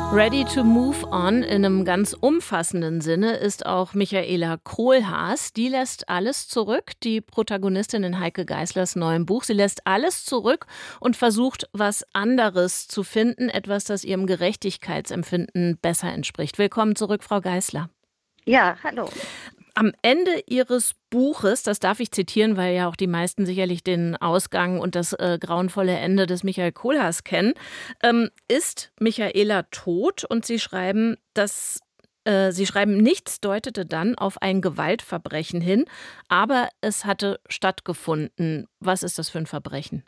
Ready to Move On in einem ganz umfassenden Sinne ist auch Michaela Kohlhaas. Die lässt alles zurück, die Protagonistin in Heike Geißlers neuem Buch. Sie lässt alles zurück und versucht, was anderes zu finden, etwas, das ihrem Gerechtigkeitsempfinden besser entspricht. Willkommen zurück, Frau Geißler. Ja, hallo. Am Ende Ihres Buches, das darf ich zitieren, weil ja auch die meisten sicherlich den Ausgang und das grauenvolle Ende des Michael Kohlhaas kennen, ist Michaela tot und Sie schreiben, nichts deutete dann auf ein Gewaltverbrechen hin, aber es hatte stattgefunden. Was ist das für ein Verbrechen?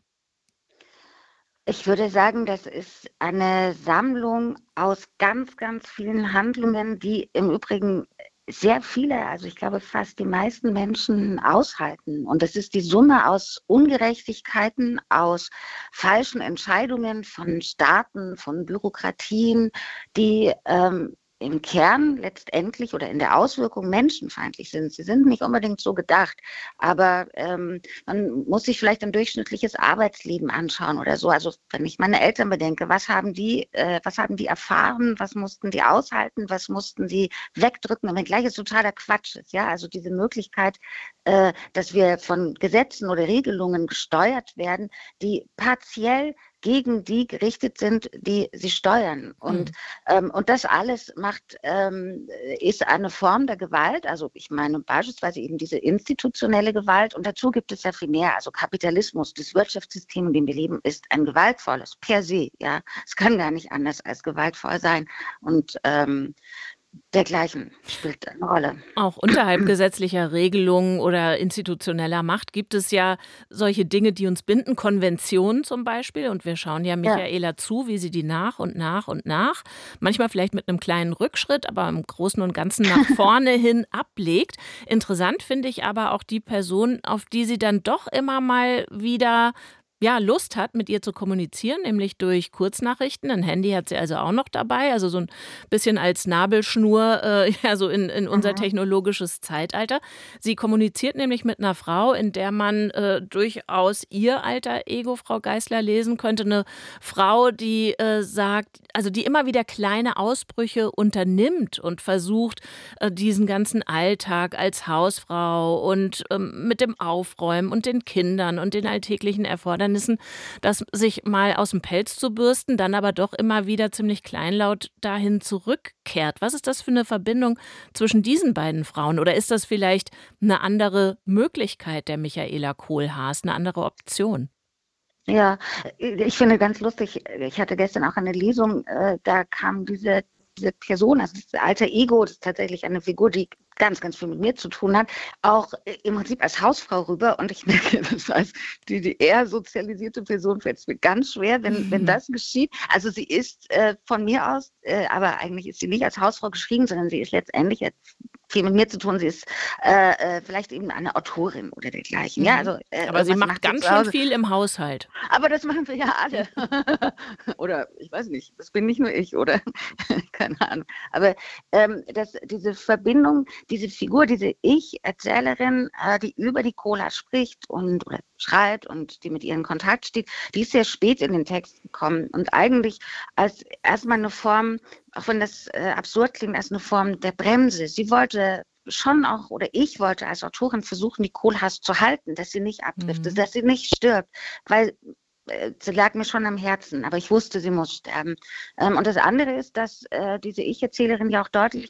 Ich würde sagen, das ist eine Sammlung aus ganz, ganz vielen Handlungen, die im Übrigen sehr viele, also ich glaube fast die meisten Menschen aushalten. Und das ist die Summe aus Ungerechtigkeiten, aus falschen Entscheidungen von Staaten, von Bürokratien, die im Kern letztendlich oder in der Auswirkung menschenfeindlich sind. Sie sind nicht unbedingt so gedacht, aber man muss sich vielleicht ein durchschnittliches Arbeitsleben anschauen oder so. Also wenn ich meine Eltern bedenke, was haben die erfahren, was mussten die aushalten, was mussten die wegdrücken, wenngleich es totaler Quatsch ist. Ja, also diese Möglichkeit, dass wir von Gesetzen oder Regelungen gesteuert werden, die partiell gegen die gerichtet sind, die sie steuern. Und das alles ist eine Form der Gewalt. Also ich meine beispielsweise eben diese institutionelle Gewalt. Und dazu gibt es ja viel mehr. Also Kapitalismus, das Wirtschaftssystem, in dem wir leben, ist ein gewaltvolles per se. Ja, es kann gar nicht anders als gewaltvoll sein. Und dergleichen spielt eine Rolle. Auch unterhalb gesetzlicher Regelungen oder institutioneller Macht gibt es ja solche Dinge, die uns binden, Konventionen zum Beispiel. Und wir schauen ja Ja. Michaela zu, wie sie die nach und nach, manchmal vielleicht mit einem kleinen Rückschritt, aber im Großen und Ganzen nach vorne hin ablegt. Interessant finde ich aber auch die Person, auf die sie dann doch immer mal wieder Lust hat, mit ihr zu kommunizieren, nämlich durch Kurznachrichten. Ein Handy hat sie also auch noch dabei, also so ein bisschen als Nabelschnur so in unser Mhm. technologisches Zeitalter. Sie kommuniziert nämlich mit einer Frau, in der man durchaus ihr alter Ego, Frau Geißler, lesen könnte. Eine Frau, die sagt, also die immer wieder kleine Ausbrüche unternimmt und versucht, diesen ganzen Alltag als Hausfrau und mit dem Aufräumen und den Kindern und den alltäglichen Erfordernissen, das sich mal aus dem Pelz zu bürsten, dann aber doch immer wieder ziemlich kleinlaut dahin zurückkehrt. Was ist das für eine Verbindung zwischen diesen beiden Frauen? Oder ist das vielleicht eine andere Möglichkeit der Michaela Kohlhaas, eine andere Option? Ja, ich finde ganz lustig, ich hatte gestern auch eine Lesung, da kam diese Person, also das alter Ego, das ist tatsächlich eine Figur, die ganz, ganz viel mit mir zu tun hat, auch im Prinzip als Hausfrau rüber. Und ich merke, das heißt, die eher sozialisierte Person fällt es mir ganz schwer, wenn das geschieht. Also sie ist von mir aus, aber eigentlich ist sie nicht als Hausfrau geschrieben, sondern sie ist letztendlich viel mit mir zu tun. Sie ist vielleicht eben eine Autorin oder dergleichen. Ja, Mhm. also Aber sie irgendwas macht macht sie ganz zu schön Hause. viel im Haushalt. Aber das machen wir ja alle. Oder ich weiß nicht, das bin nicht nur ich, oder? Keine Ahnung. Aber diese Verbindung, diese Figur, diese Ich-Erzählerin, die über die Cola spricht und oder schreibt und die mit ihr in Kontakt steht, die ist sehr spät in den Text gekommen und eigentlich als erstmal eine Form, auch wenn das absurd klingt, als eine Form der Bremse. Sie wollte schon auch, oder ich wollte als Autorin versuchen, die Kohlhaas zu halten, dass sie nicht abdriftet, Mhm. dass sie nicht stirbt, weil sie lag mir schon am Herzen, aber ich wusste, sie muss sterben. Und das andere ist, dass diese Ich-Erzählerin ja auch deutlich